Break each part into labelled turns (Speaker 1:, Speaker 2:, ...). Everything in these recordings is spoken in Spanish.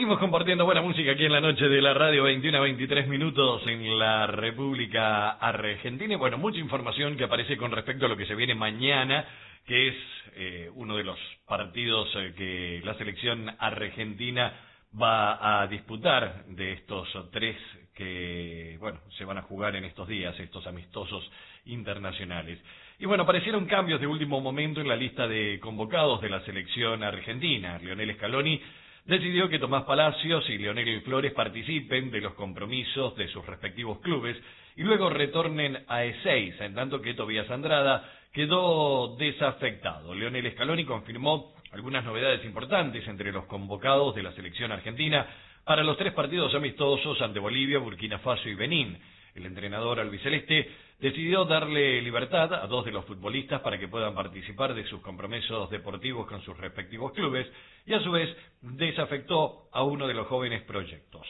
Speaker 1: Seguimos compartiendo buena música aquí en la noche de la radio, 21 a 23 minutos en la República Argentina. Y bueno, mucha información que aparece con respecto a lo que se viene mañana, que es uno de los partidos que la selección argentina va a disputar, de estos tres que, bueno, se van a jugar en estos días, estos amistosos internacionales. Y bueno, aparecieron cambios de último momento en la lista de convocados de la selección argentina. Lionel Scaloni decidió que Tomás Palacios y Leonel Flores participen de los compromisos de sus respectivos clubes y luego retornen a Ezeiza, en tanto que Tobías Andrada quedó desafectado. Lionel Scaloni confirmó algunas novedades importantes entre los convocados de la selección argentina para los tres partidos amistosos ante Bolivia, Burkina Faso y Benín. El entrenador albiceleste decidió darle libertad a dos de los futbolistas para que puedan participar de sus compromisos deportivos con sus respectivos clubes y a su vez desafectó a uno de los jóvenes proyectos.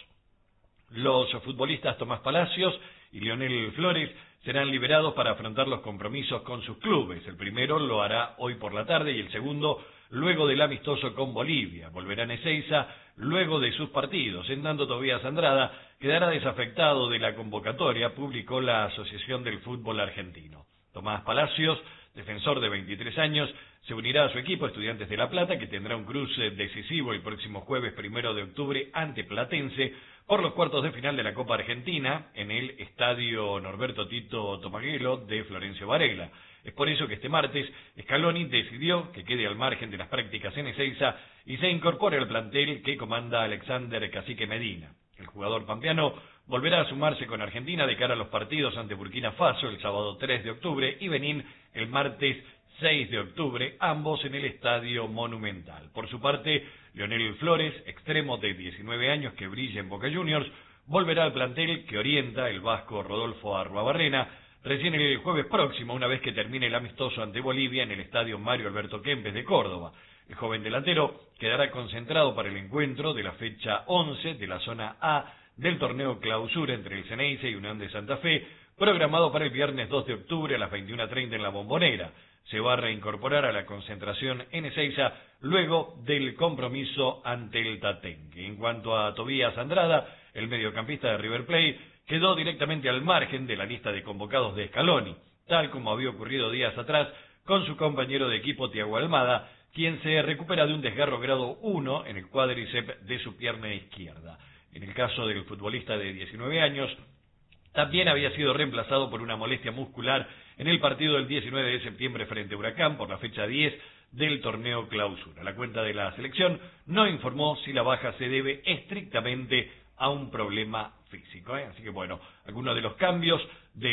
Speaker 1: Los futbolistas Tomás Palacios y Leonel Flores serán liberados para afrontar los compromisos con sus clubes. El primero lo hará hoy por la tarde y el segundo luego del amistoso con Bolivia. Volverán a Ezeiza luego de sus partidos. En tanto, Tobías Andrada quedará desafectado de la convocatoria, publicó la Asociación del Fútbol Argentino. Tomás Palacios, defensor de 23 años, se unirá a su equipo Estudiantes de La Plata, que tendrá un cruce decisivo el próximo jueves 1 de octubre ante Platense por los cuartos de final de la Copa Argentina en el Estadio Norberto Tito Tomaguelo de Florencio Varela. Es por eso que este martes Scaloni decidió que quede al margen de las prácticas en Ezeiza y se incorpore al plantel que comanda Alexander Cacique Medina. El jugador pampeano volverá a sumarse con Argentina de cara a los partidos ante Burkina Faso el sábado 3 de octubre y Benín el martes 6 de octubre, ambos en el Estadio Monumental. Por su parte, Leonel Flores, extremo de 19 años que brilla en Boca Juniors, volverá al plantel que orienta el vasco Rodolfo Arruabarrena recién el jueves próximo, una vez que termine el amistoso ante Bolivia en el Estadio Mario Alberto Kempes de Córdoba. El joven delantero quedará concentrado para el encuentro de la fecha 11 de la zona A del torneo Clausura entre el Ceneice y Unión de Santa Fe, programado para el viernes 2 de octubre a las 21:30 en La Bombonera. Se va a reincorporar a la concentración en Ezeiza luego del compromiso ante el Tatengue. En cuanto a Tobías Andrada, el mediocampista de River Plate quedó directamente al margen de la lista de convocados de Scaloni, tal como había ocurrido días atrás con su compañero de equipo Thiago Almada, quien se recupera de un desgarro grado 1 en el cuádriceps de su pierna izquierda. En el caso del futbolista de 19 años, también había sido reemplazado por una molestia muscular en el partido del 19 de septiembre frente a Huracán por la fecha 10 del torneo Clausura. La cuenta de la selección no informó si la baja se debe estrictamente a un problema físico. Así que bueno, algunos de los cambios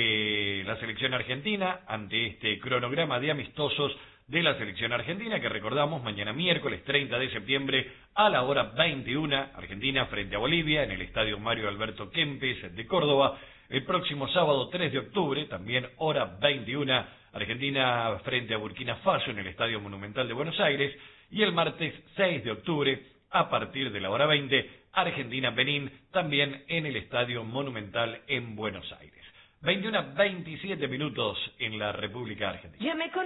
Speaker 1: de la selección argentina ante este cronograma de amistosos de la selección argentina, que recordamos mañana miércoles 30 de septiembre a la hora 21, Argentina frente a Bolivia en el Estadio Mario Alberto Kempes de Córdoba. El próximo sábado 3 de octubre, también hora 21, Argentina frente a Burkina Faso en el Estadio Monumental de Buenos Aires. Y el martes 6 de octubre, a partir de la hora 20, Argentina-Benín, también en el Estadio Monumental en Buenos Aires. 21:27 minutos en la República Argentina.